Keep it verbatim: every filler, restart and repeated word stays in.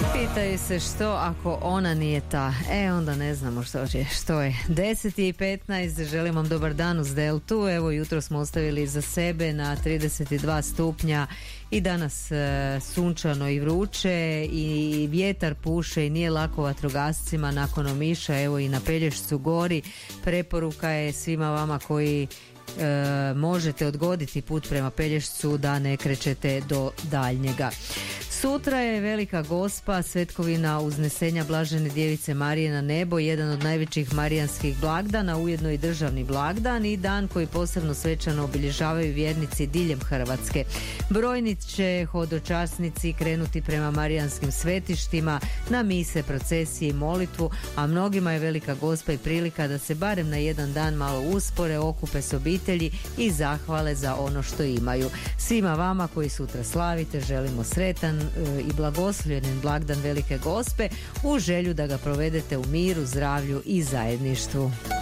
Pitaju se što ako ona nije ta. E, onda ne znamo što je. Što je. deset i petnaest, želim vam dobar dan uz Deltu. Evo, jutro smo ostavili za sebe na trideset dva stupnja i danas e, sunčano i vruće i vjetar puše i nije lako vatrogascima nakon Omiša. Evo i na Pelješcu gori. Preporuka je svima vama koji E, možete odgoditi put prema Pelješcu da ne krećete do daljnjega. Sutra je Velika Gospa, svetkovina uznesenja Blažene Djevice Marije na nebo, jedan od najvećih marijanskih blagdana, ujedno i državni blagdan i dan koji posebno svečano obilježavaju vjernici diljem Hrvatske. Brojni će hodočasnici krenuti prema marijanskim svetištima na mise, procesije i molitvu, a mnogima je Velika Gospa i prilika da se barem na jedan dan malo uspore, okupe s obitelji i zahvale za ono što imaju. Svima vama koji sutra slavite želimo sretan i blagoslovljen blagdan Velike Gospe u želju da ga provedete u miru, zdravlju i zajedništvu.